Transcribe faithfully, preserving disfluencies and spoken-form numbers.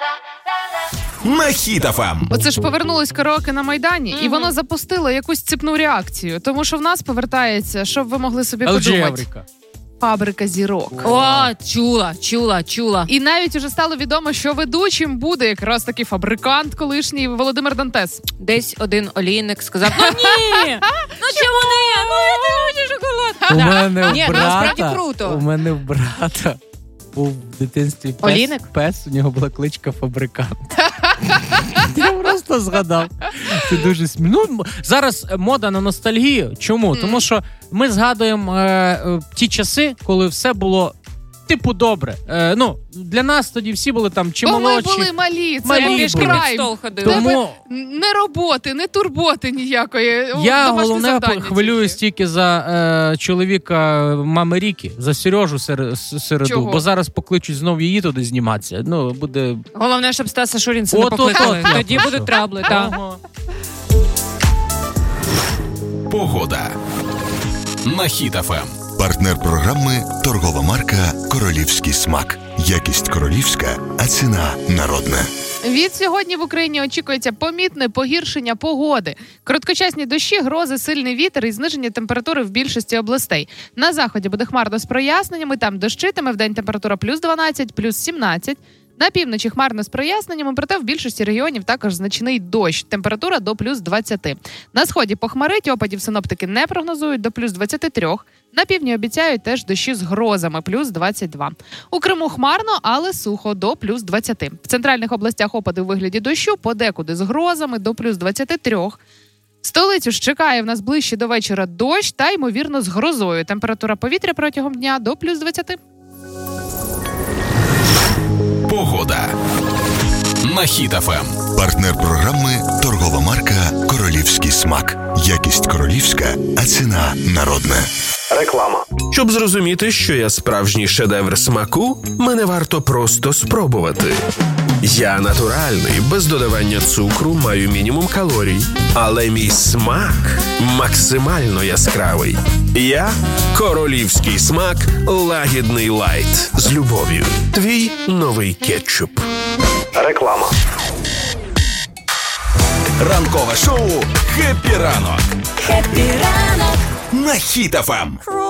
На Хіт еф ем. Оце ж повернулось караоке на Майдані, mm-hmm. і воно запустило якусь ціпну реакцію. Тому що в нас повертається, щоб ви могли собі подумати. Фабрика зірок. О, чула, чула, чула. І навіть уже стало відомо, що ведучим буде якраз такий фабрикант колишній Володимир Дантес. Десь один олійник сказав: "Ну ні! Ну чому не я? Ну я не хочу шоколад". У мене в Ні, брата, насправді круто. У мене в брата був в дитинстві пес, олійник? пес, у нього була кличка Фабрикант. Я просто згадав. Це дуже смішно. Ну, зараз мода на ностальгію. Чому? Mm. Тому що ми згадуємо е, е, ті часи, коли все було типу добре. Е, ну, для нас тоді всі були там чи Бо молодші. ми були малі, це малі був були. прайм. Тому не роботи, не турботи ніякої. Я головне хвилююсь тільки за е, чоловіка мами Ріки, за Сережу сер, Середу, Чого? бо зараз покличуть знов її туди зніматися. Ну, буде... Головне, щоб Стаса Шурінця не покликали. Тоді будуть трабли, так. Погода. На Хіт еф ем. Партнер програми – торгова марка «Королівський смак». Якість королівська, а ціна народна. Від сьогодні в Україні очікується помітне погіршення погоди. Короткочасні дощі, грози, сильний вітер і зниження температури в більшості областей. На заході буде хмарно з проясненнями, там дощитиме, вдень температура плюс дванадцять, плюс сімнадцять. На півночі хмарно з проясненнями, проте в більшості регіонів також значний дощ. Температура до плюс двадцять. На сході похмарить, опадів синоптики не прогнозують, до плюс двадцять три. На півдні обіцяють теж дощі з грозами, плюс двадцять два. У Криму хмарно, але сухо, до плюс двадцять. В центральних областях опади у вигляді дощу, подекуди з грозами, до плюс двадцять три. Столицю ж чекає в нас ближче до вечора дощ та, ймовірно, з грозою. Температура повітря протягом дня до плюс двадцять. Погода. На Хіт еф ем. Партнер програми – торгова марка «Королівський смак». Якість королівська, а ціна народна. Реклама. Щоб зрозуміти, що я справжній шедевр смаку, мене варто просто спробувати. Я натуральний, без додавання цукру, маю мінімум калорій. Але мій смак максимально яскравий. Я – королівський смак лагідний лайт. З любов'ю. Твій новий кетчуп. Реклама. Ранкове шоу «Хеппі ранок». Хеппі ранок. На Хіт еф ем.